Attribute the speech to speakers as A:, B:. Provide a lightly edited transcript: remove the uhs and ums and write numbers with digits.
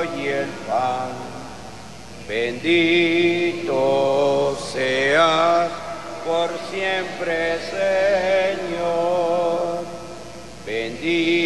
A: y el pan. Bendito seas por siempre, Señor. Bendito